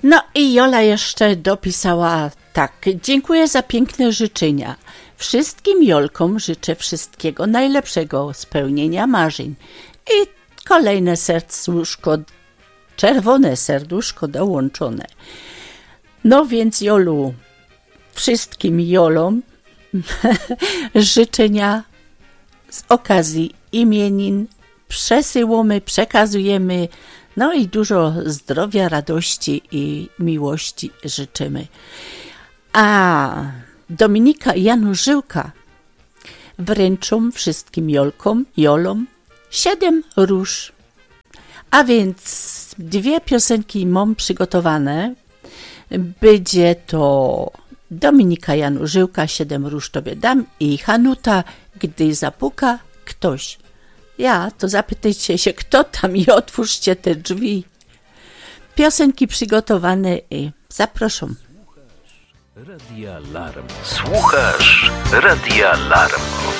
No i Jola jeszcze dopisała tak. Dziękuję za piękne życzenia. Wszystkim Jolkom życzę wszystkiego najlepszego, spełnienia marzeń. I kolejne serduszko, czerwone serduszko dołączone. No więc Jolu, wszystkim Jolom życzenia z okazji imienin przekazujemy, no i dużo zdrowia, radości i miłości życzymy. A Dominika i Januszyłka wręczą wszystkim Jolom 7 róż. A więc 2 piosenki mam przygotowane. Będzie to Dominika Januszyłka, 7 róż tobie dam i Hanuta, gdy zapuka ktoś. Ja, to zapytajcie się, kto tam i otwórzcie te drzwi. Piosenki przygotowane i zapraszam. Radia Larmo. Słuchasz Radia Larmo.